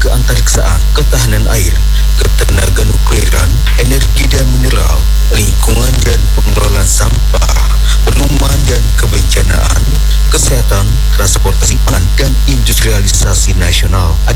keantariksaan, ketahanan air, ketenaga nukliran, energi dan mineral, lingkungan dan pengelolaan sampah, perumahan dan kebencanaan, kesehatan, transportasi pangan, dan industrialisasi nasional.